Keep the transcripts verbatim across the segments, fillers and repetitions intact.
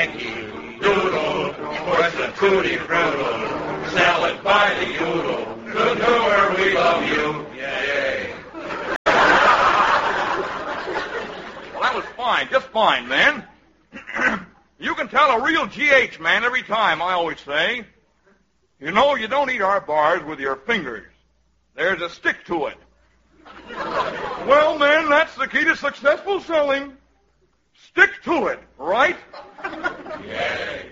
Yankee Doodle, push the tutti frutti, sell it by the udel. Good newer, we love you. Yay. Well, that was fine, just fine, man. You can tell a real G H man every time, I always say. You know, you don't eat our bars with your fingers. There's a stick to it. Well, man, that's the key to successful selling. Stick to it, right? Yay.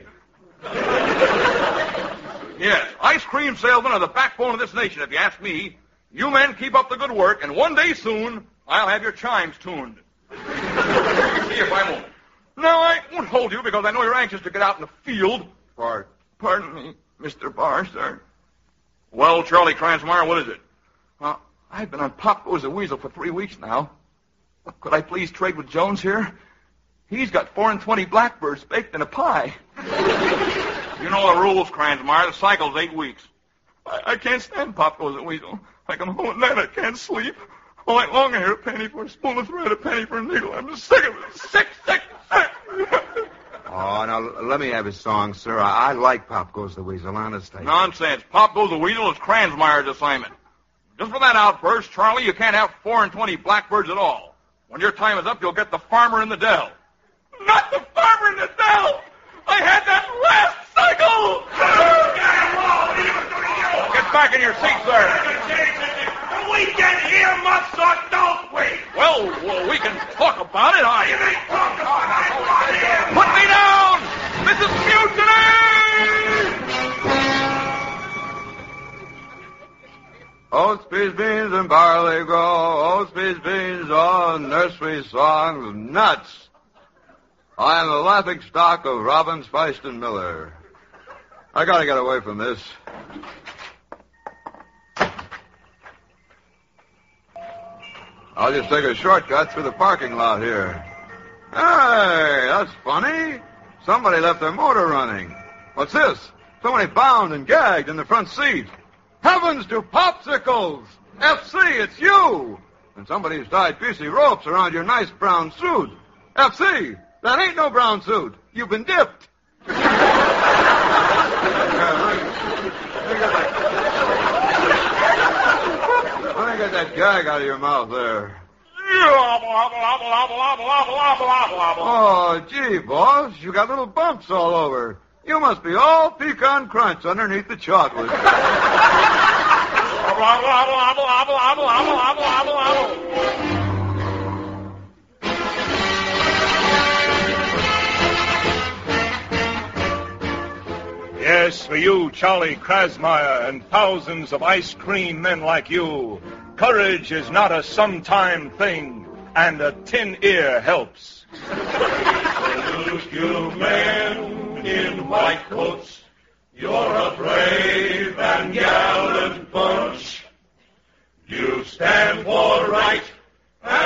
Yes, ice cream salesmen are the backbone of this nation, if you ask me. You men keep up the good work, and one day soon, I'll have your chimes tuned. See if I won't. Now, I won't hold you because I know you're anxious to get out in the field. Pardon, Pardon me, Mister Barr, sir. Well, Charlie Kransmeyer, what is it? Uh, I've been on Pop Goes the Weasel for three weeks now. Could I please trade with Jones here? He's got four and twenty blackbirds baked in a pie. You know the rules, Kransmeyer. The cycle's eight weeks. I, I can't stand Pop Goes the Weasel. I come home at night, I can't sleep. All night long I hear a penny for a spool of thread, a penny for a needle. I'm sick of it. Sick, sick, sick. Oh, now, let me have his song, sir. I, I like Pop Goes the Weasel, honest. I... Nonsense. Pop Goes the Weasel is Kransmeyer's assignment. Just for that outburst, Charlie, you can't have four and twenty blackbirds at all. When your time is up, you'll get the farmer in the dell. Not the farmer in the dell! I had that last cycle! Get back in your seat, sir. We can hear much, so don't we? Well, well, we can talk about it. I... You may talk about it. Put me down! This is mutiny! Oats, peas, beans, and barley grow. Oats, peas, beans, all nursery songs, nuts. I am the laughing stock of Robbins, Feist, and Miller. I gotta get away from this. I'll just take a shortcut through the parking lot here. Hey, that's funny. Somebody left their motor running. What's this? Somebody bound and gagged in the front seat. Heavens to popsicles! F C, it's you! And somebody's tied greasy ropes around your nice brown suit. F C, that ain't no brown suit. You've been dipped. Let me get that gag out of your mouth there. Oh, gee, boss, you got little bumps all over. You must be all pecan crunch underneath the chocolate. Yes, for you, Charlie Kransmeyer, and thousands of ice cream men like you, courage is not a sometime thing, and a tin ear helps. Salute you men in white coats. You're a brave and gallant